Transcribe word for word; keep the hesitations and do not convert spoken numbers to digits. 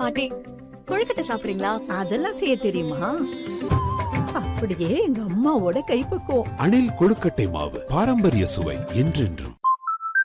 பாட்டி கொழுக்கட்டை சாப்பிடுறீங்களா? அதெல்லாம் செய்ய தெரியுமா? அப்படியே எங்க அம்மாவோட கைப்பக்குவம். அணில் கொழுக்கட்டை மாவு, பாரம்பரிய சுவை என்றென்றும்.